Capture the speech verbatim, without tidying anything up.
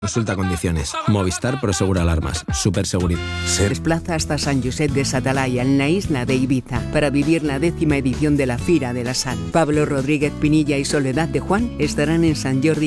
Consulta condiciones. Movistar Prosegura Alarmas. Super seguridad. Se desplaza hasta San Josep de Satalaya, en la isla de Ibiza, para vivir la décima edición de la Fira de la Sal. Pablo Rodríguez Pinilla y Soledad de Juan estarán en Sant Jordi